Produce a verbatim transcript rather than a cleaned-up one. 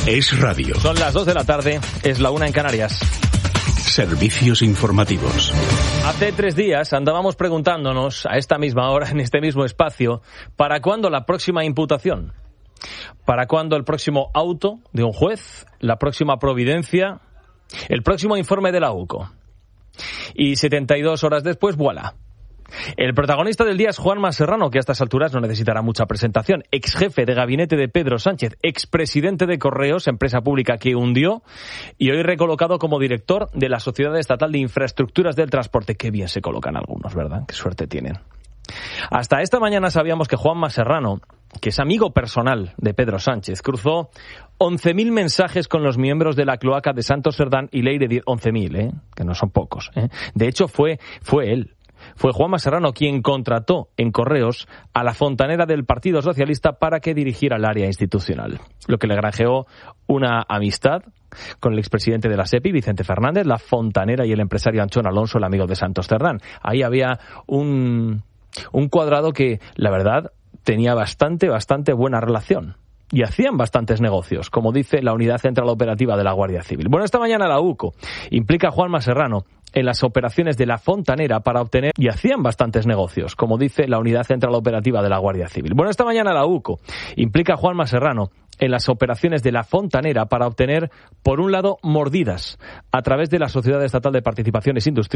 Es radio. Son las dos de la tarde, es la una en Canarias. Servicios informativos. Hace tres días andábamos preguntándonos a esta misma hora, en este mismo espacio, ¿para cuándo la próxima imputación? ¿Para cuándo el próximo auto de un juez? ¿La próxima providencia? ¿El próximo informe de la U C O? Y setenta y dos horas después, ¡voilá! El protagonista del día es Juanma Serrano, que a estas alturas no necesitará mucha presentación. Ex jefe de gabinete de Pedro Sánchez, expresidente de Correos, empresa pública que hundió, y hoy recolocado como director de la Sociedad Estatal de Infraestructuras del Transporte. Qué bien se colocan algunos, ¿verdad? Qué suerte tienen. Hasta esta mañana sabíamos que Juanma Serrano, que es amigo personal de Pedro Sánchez, cruzó once mil mensajes con los miembros de la cloaca de Santos Cerdán y Leire Diez. once mil, ¿eh? Que no son pocos, ¿eh? De hecho, fue, fue él. Fue Juanma Serrano quien contrató en Correos a la fontanera del Partido Socialista para que dirigiera el área institucional, lo que le granjeó una amistad con el expresidente de la SEPI, Vicente Fernández, la fontanera y el empresario Anchón Alonso, el amigo de Santos Cerdán. Ahí había un, un cuadrado que, la verdad, tenía bastante, bastante buena relación. Y hacían bastantes negocios, como dice la Unidad Central Operativa de la Guardia Civil. Bueno, esta mañana la U C O implica a Juanma Serrano en las operaciones de la fontanera para obtener... Y hacían bastantes negocios, como dice la Unidad Central Operativa de la Guardia Civil. Bueno, esta mañana la U C O implica a Juanma Serrano en las operaciones de la fontanera para obtener, por un lado, mordidas a través de la Sociedad Estatal de Participaciones Industriales